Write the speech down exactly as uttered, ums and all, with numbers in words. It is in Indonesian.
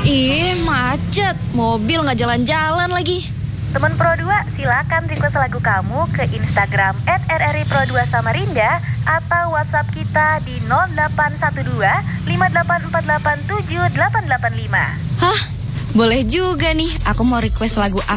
Ih, macet. Mobil nggak jalan-jalan lagi. Teman Pro dua, silakan request lagu kamu ke Instagram et r r i pro dua samarinda atau WhatsApp kita di nol delapan satu dua lima delapan empat delapan tujuh delapan delapan lima. Hah? Boleh juga nih. Aku mau request lagu